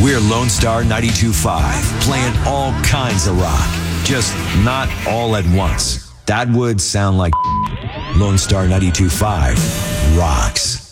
We're Lone Star 92.5, playing all kinds of rock, just not all at once. That would sound like Lone Star 92.5 rocks.